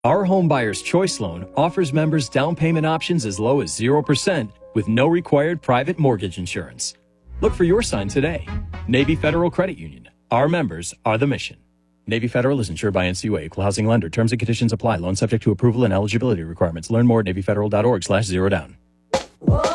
Our Home Buyer's Choice Loan offers members down payment options as low as 0% with no required private mortgage insurance. Look for your sign today. Navy Federal Credit Union. Our members are the mission. Navy Federal is insured by NCUA, Equal Housing Lender. Terms and conditions apply. Loan subject to approval and eligibility requirements. Learn more at NavyFederal.org/0down.